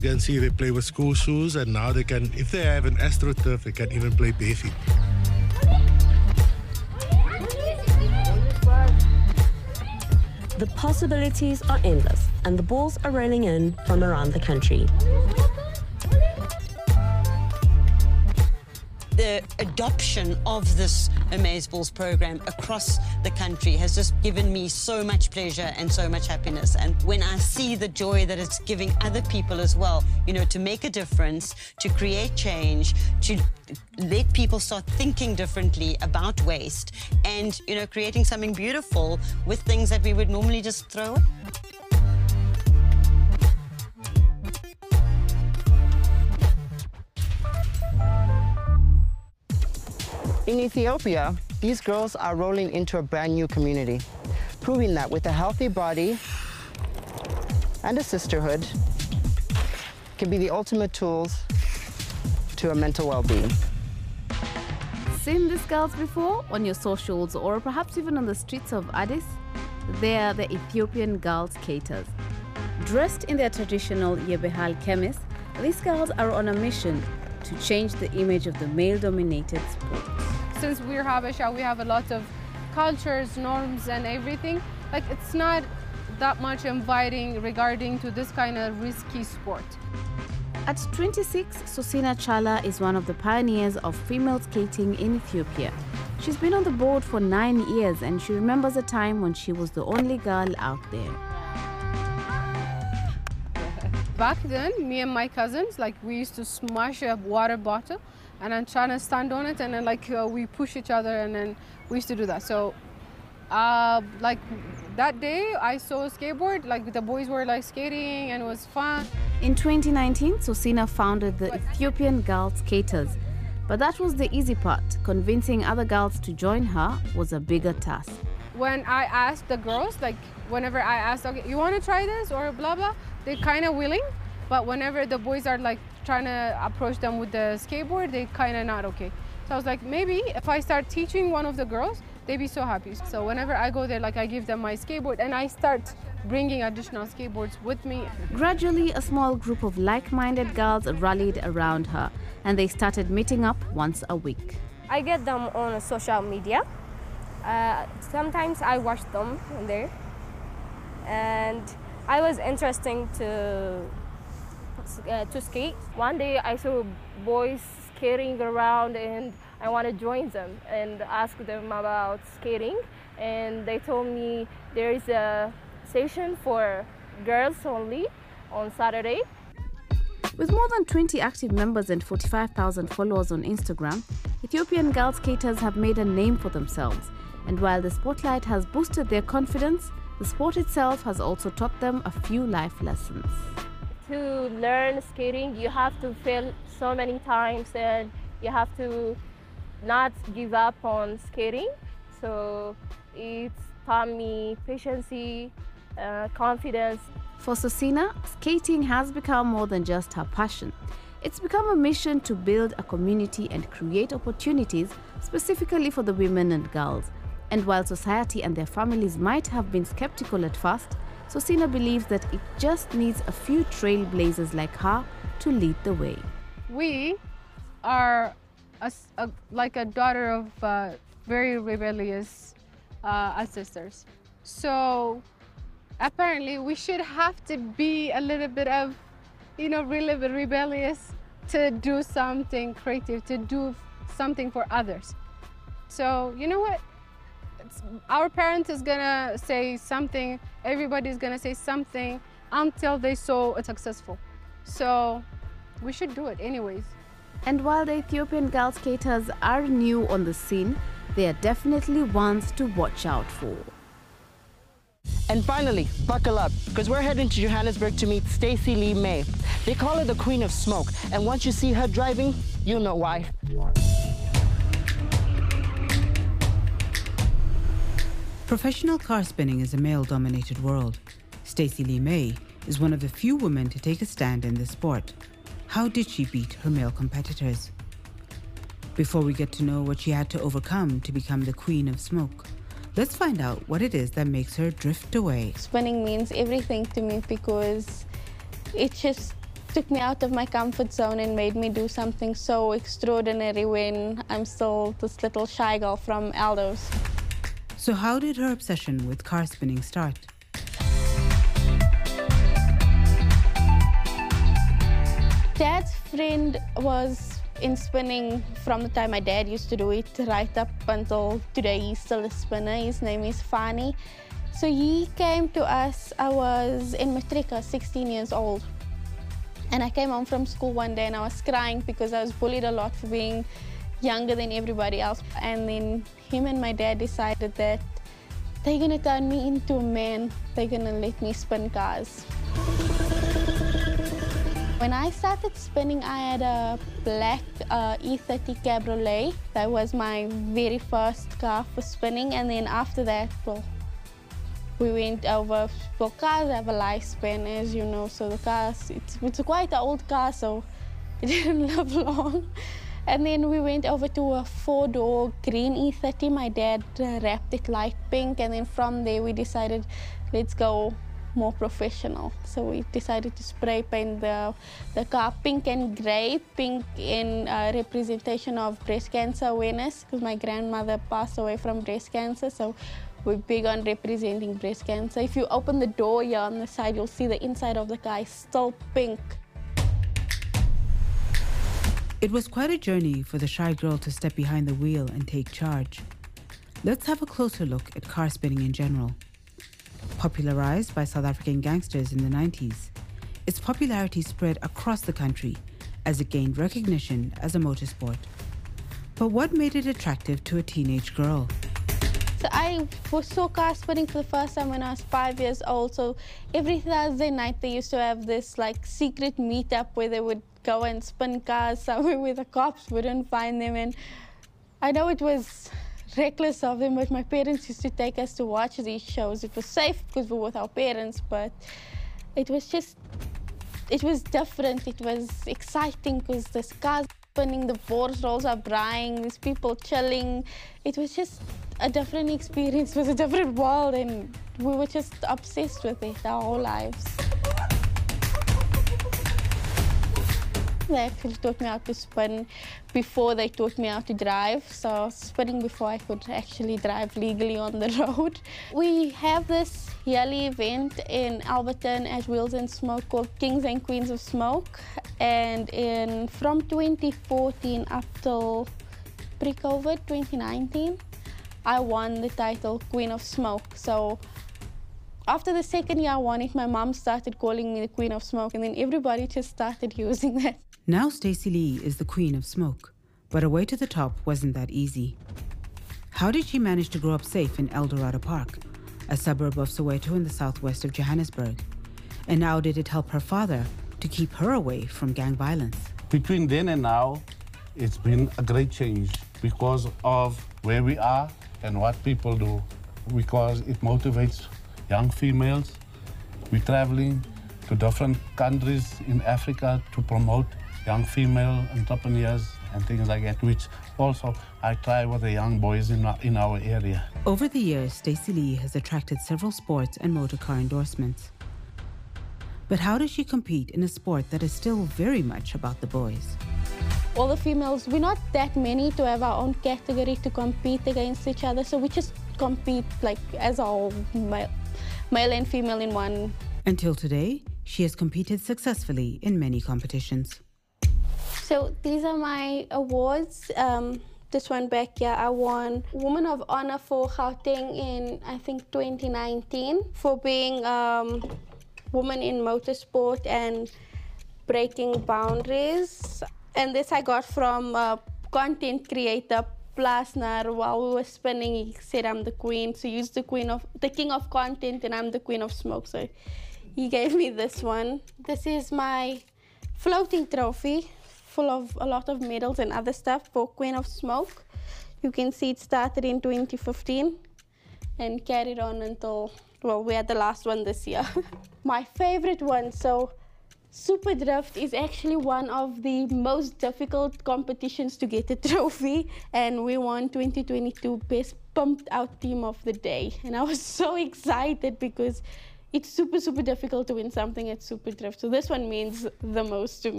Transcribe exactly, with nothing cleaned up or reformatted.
You can see they play with school shoes, and now they can, if they have an AstroTurf, they can even play barefoot. The possibilities are endless, and the balls are rolling in from around the country. The adoption of this Amazeballs program across the country has just given me so much pleasure and so much happiness. And when I see the joy that it's giving other people as well, you know, to make a difference, to create change, to let people start thinking differently about waste and, you know, creating something beautiful with things that we would normally just throw away. In Ethiopia, these girls are rolling into a brand new community, proving that with a healthy body and a sisterhood can be the ultimate tools to a mental well-being. Seen these girls before on your socials or perhaps even on the streets of Addis? They are the Ethiopian Girl Skaters. Dressed in their traditional Yebehal chemis, these girls are on a mission to change the image of the male-dominated sport. Since we're Habesha, we have a lot of cultures, norms, and everything. Like, it's not that much inviting regarding to this kind of risky sport. At twenty-six, Sosina Chala is one of the pioneers of female skating in Ethiopia. She's been on the board for nine years and she remembers a time when she was the only girl out there. Back then, me and my cousins, like, we used to smash a water bottle and then trying to stand on it, and then like uh, we push each other, and then we used to do that. So uh, like that day I saw a skateboard, like the boys were like skating and it was fun. In twenty nineteen, Sosina founded the Ethiopian Girl Skaters. But that was the easy part. Convincing other girls to join her was a bigger task. When I asked the girls, like whenever I asked, okay, you want to try this or blah blah, they're kind of willing. But whenever the boys are like trying to approach them with the skateboard, they kind of not okay. So I was like, maybe if I start teaching one of the girls, they'd be so happy. So whenever I go there, like I give them my skateboard and I start bringing additional skateboards with me. Gradually, a small group of like-minded girls rallied around her and they started meeting up once a week. I get them on social media. Uh, sometimes I watch them there. And I was interested to Uh, to skate. One day I saw boys skating around and I want to join them and ask them about skating, and they told me there is a session for girls only on Saturday. With more than twenty active members and forty-five thousand followers on Instagram, Ethiopian Girl Skaters have made a name for themselves, and while the spotlight has boosted their confidence, the sport itself has also taught them a few life lessons. To learn skating, you have to fail so many times and you have to not give up on skating. So it's taught me patience, uh, confidence. For Sosina, skating has become more than just her passion. It's become a mission to build a community and create opportunities specifically for the women and girls. And while society and their families might have been skeptical at first, Sosina believes that it just needs a few trailblazers like her to lead the way. We are a, a, like a daughter of uh, very rebellious uh, ancestors. So apparently we should have to be a little bit of, you know, really rebellious to do something creative, to do something for others. So, you know what? It's, our parent is gonna say something, everybody's gonna say something until they saw it successful. So we should do it anyways. And while the Ethiopian Girl Skaters are new on the scene, they are definitely ones to watch out for. And finally, buckle up, because we're heading to Johannesburg to meet Stacey Lee May. They call her the Queen of Smoke, and once you see her driving, you'll know why. Professional car spinning is a male-dominated world. Stacey Lee May is one of the few women to take a stand in this sport. How did she beat her male competitors? Before we get to know what she had to overcome to become the Queen of Smoke, let's find out what it is that makes her drift away. Spinning means everything to me because it just took me out of my comfort zone and made me do something so extraordinary when I'm still this little shy girl from Eldos. So how did her obsession with car spinning start? Dad's friend was in spinning from the time my dad used to do it right up until today. He's still a spinner. His name is Fani. So he came to us, I was in Matrica, sixteen years old. And I came home from school one day and I was crying because I was bullied a lot for being younger than everybody else. And then him and my dad decided that they're gonna turn me into a man. They're gonna let me spin cars. When I started spinning, I had a black uh, E thirty Cabriolet. That was my very first car for spinning. And then after that, well, we went over, well, cars have a lifespan, as you know, so the cars, it's, it's quite an old car, so it didn't live long. And then we went over to a four-door green E thirty. My dad uh, wrapped it light pink, and then from there we decided, let's go more professional. So we decided to spray paint the, the car pink and grey, pink in uh, representation of breast cancer awareness, because my grandmother passed away from breast cancer, so we're big on representing breast cancer. If you open the door here on the side, you'll see the inside of the car is still pink. It was quite a journey for the shy girl to step behind the wheel and take charge. Let's have a closer look at car spinning in general. Popularized by South African gangsters in the nineties, its popularity spread across the country as it gained recognition as a motorsport. But what made it attractive to a teenage girl? So I saw car spinning for the first time when I was five years old. So every Thursday night they used to have this like secret meetup where they would go and spin cars somewhere where the cops wouldn't find them. And I know it was reckless of them, but my parents used to take us to watch these shows. It was safe because we were with our parents, but it was just, it was different. It was exciting because there's cars spinning, the boards rolls are braaiing, there's people chilling. It was just a different experience, it was a different world, and we were just obsessed with it our whole lives. They actually taught me how to spin before they taught me how to drive. So I was spinning before I could actually drive legally on the road. We have this yearly event in Alberton at Wheels and Smoke called Kings and Queens of Smoke. And in from twenty fourteen up till pre-COVID, twenty nineteen, I won the title Queen of Smoke. So after the second year I won it, my mom started calling me the Queen of Smoke, and then everybody just started using that. Now Stacey Lee is the Queen of Smoke, but her way to the top wasn't that easy. How did she manage to grow up safe in Eldorado Park, a suburb of Soweto in the southwest of Johannesburg? And how did it help her father to keep her away from gang violence? Between then and now, it's been a great change because of where we are and what people do, because it motivates young females. We're traveling to different countries in Africa to promote young female entrepreneurs and things like that, which also I try with the young boys in our, in our area. Over the years, Stacey Lee has attracted several sports and motor car endorsements. But how does she compete in a sport that is still very much about the boys? All the females, we're not that many to have our own category to compete against each other, so we just compete like as a whole, male, male and female in one. Until today, she has competed successfully in many competitions. So these are my awards. Um, this one back here, I won Woman of Honor for Gauteng in, I think, twenty nineteen for being um, woman in motorsport and breaking boundaries. And this I got from uh, content creator Plasnar. While we were spinning, he said I'm the queen. So he's the queen of the king of content, and I'm the queen of smoke. So he gave me this one. This is my floating trophy, full of a lot of medals and other stuff for Queen of Smoke. You can see it started in twenty fifteen and carried on until, well, we had the last one this year. My favorite one, so Super Drift is actually one of the most difficult competitions to get a trophy, and we won twenty twenty-two Best Pumped Out Team of the Day. And I was so excited because it's super, super difficult to win something at Super Drift. So this one means the most to me.